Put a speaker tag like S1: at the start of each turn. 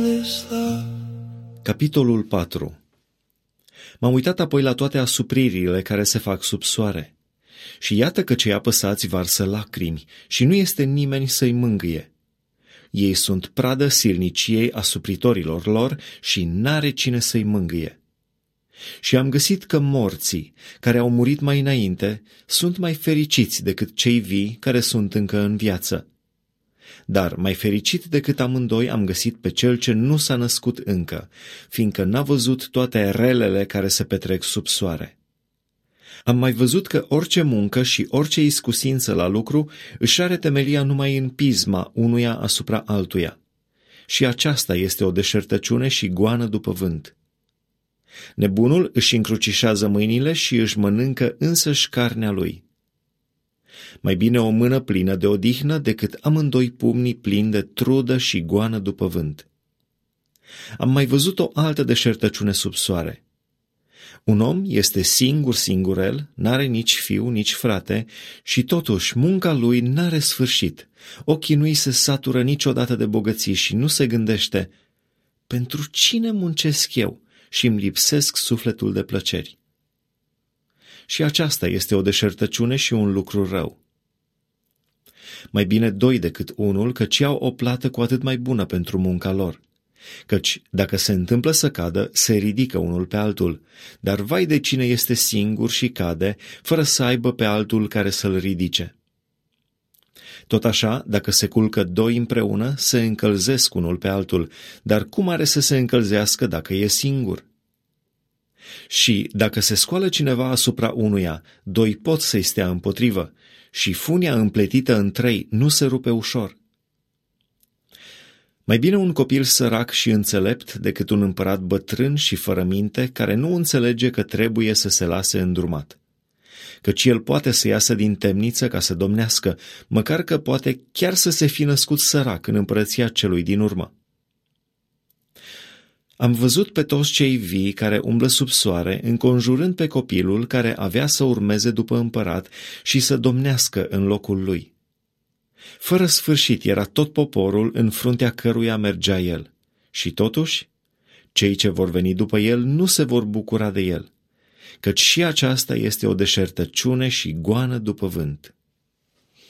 S1: Capitolul 4. M-am uitat apoi la toate asupririle care se fac sub soare. Și iată că cei apăsați varsă lacrimi și nu este nimeni să-i mângâie. Ei sunt pradă silniciei asupritorilor lor și n-are cine să-i mângâie. Și am găsit că morții, care au murit mai înainte, sunt mai fericiți decât cei vii care sunt încă în viață. Dar mai fericit decât amândoi am găsit pe cel ce nu s-a născut încă, fiindcă n-a văzut toate relele care se petrec sub soare. Am mai văzut că orice muncă și orice iscusință la lucru își are temelia numai în pisma unuia asupra altuia. Și aceasta este o deșertăciune și goană după vânt. Nebunul își încrucișează mâinile și își mănâncă însăși carnea lui. Mai bine o mână plină de odihnă decât amândoi pumnii plini de trudă și goană după vânt. Am mai văzut o altă deșertăciune sub soare. Un om este singurel, n-are nici fiu, nici frate, și totuși munca lui n-are sfârșit. Ochii nu-i se satură niciodată de bogății și nu se gândește: pentru cine muncesc eu și îmi lipsesc sufletul de plăceri? Și aceasta este o deșertăciune și un lucru rău. Mai bine doi decât unul, căci iau o plată cu atât mai bună pentru munca lor. Căci dacă se întâmplă să cadă, se ridică unul pe altul, dar vai de cine este singur și cade, fără să aibă pe altul care să-l ridice. Tot așa, dacă se culcă doi împreună, se încălzesc unul pe altul, dar cum are să se încălzească dacă e singur? Și dacă se scoală cineva asupra unuia, doi pot să-i stea împotrivă, și funia împletită în trei nu se rupe ușor. Mai bine un copil sărac și înțelept decât un împărat bătrân și fără minte, care nu înțelege că trebuie să se lase îndrumat. Căci el poate să iasă din temniță ca să domnească, măcar că poate chiar să se fi născut sărac în împărăția celui din urmă. Am văzut pe toți cei vii care umblă sub soare, înconjurând pe copilul care avea să urmeze după împărat și să domnească în locul lui. Fără sfârșit era tot poporul în fruntea căruia mergea el. Și totuși, cei ce vor veni după el nu se vor bucura de el, căci și aceasta este o deșertăciune și goană după vânt.